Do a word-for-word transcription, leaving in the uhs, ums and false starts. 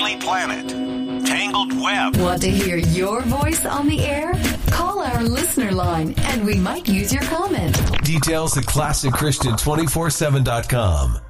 Lonely Planet, Tangled Web. Want to hear your voice on the air? Call our listener line and we might use your comment. Details at classic christian two forty-seven dot com.